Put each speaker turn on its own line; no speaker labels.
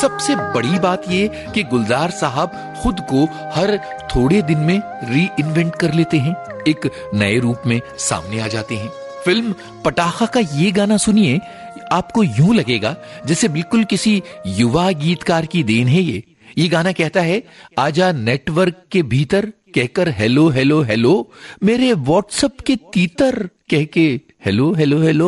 सबसे बड़ी बात ये कि गुलजार साहब खुद को हर थोड़े दिन में री इन्वेंट कर लेते हैं, एक नए रूप में सामने आ जाते हैं। फिल्म पटाखा का ये गाना सुनिए, आपको यूं लगेगा जैसे बिल्कुल किसी युवा गीतकार की देन है। ये गाना कहता है, आजा नेटवर्क के भीतर कहकर हेलो हेलो हेलो, मेरे व्हाट्सएप के तीतर कह के हेलो हेलो हेलो।